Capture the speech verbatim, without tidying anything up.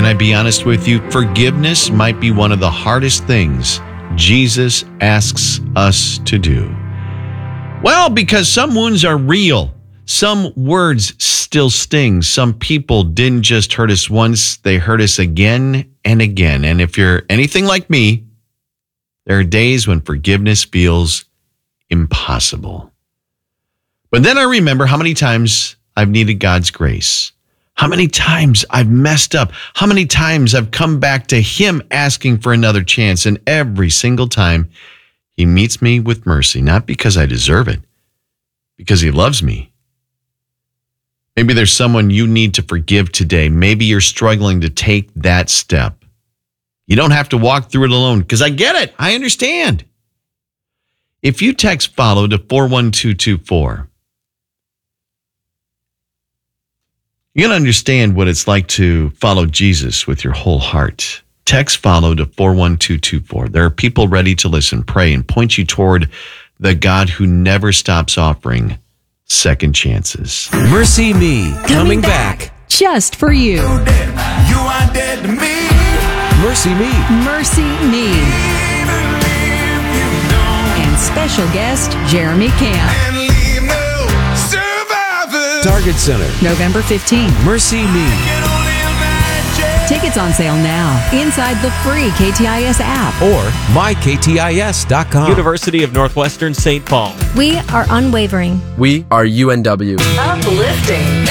I be honest with you? Forgiveness might be one of the hardest things Jesus asks us to do. Well, because some wounds are real. Some words still sting. Some people didn't just hurt us once, they hurt us again and again. And if you're anything like me, there are days when forgiveness feels impossible. But then I remember how many times I've needed God's grace. How many times I've messed up. How many times I've come back to Him asking for another chance. And every single time He meets me with mercy, not because I deserve it, because He loves me. Maybe there's someone you need to forgive today. Maybe you're struggling to take that step. You don't have to walk through it alone, because I get it. I understand. If you text FOLLOW to four one two two four, you're going to understand what it's like to follow Jesus with your whole heart. Text FOLLOW to four one two two four. There are people ready to listen, pray, and point you toward the God who never stops offering second chances. Mercy Me, coming, coming back. back just for you. You are dead to me. Mercy Me. Mercy Me. And special guest, Jeremy Camp. And leave no survivors. Target Center, November fifteenth. Mercy Me. Tickets on sale now inside the free K T I S app or my K T I S dot com. University of Northwestern Saint Paul. We are unwavering. We are U N W. Uplifting.